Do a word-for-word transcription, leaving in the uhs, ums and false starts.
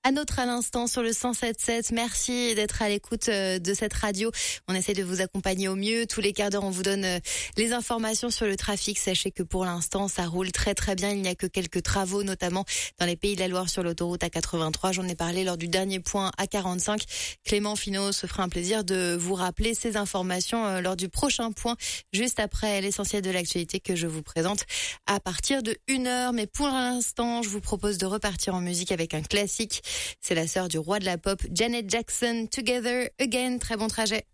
Un autre à l'instant sur le cent sept sept. Merci d'être à l'écoute de cette radio. On essaie de vous accompagner au mieux. Tous les quarts d'heure, on vous donne les informations sur le trafic. Sachez que pour l'instant, ça roule très très bien. Il n'y a que quelques travaux, notamment dans les Pays de la Loire sur l'autoroute A quatre-vingt-trois. J'en ai parlé lors du dernier point A quarante-cinq. Clément Finot se fera un plaisir de vous rappeler ces informations lors du prochain point, juste après l'essentiel de l'actualité que je vous présente à partir de une heure. Mais pour l'instant, je vous propose de repartir en musique avec un classique. C'est la sœur du roi de la pop, Janet Jackson, Together Again. Très bon trajet.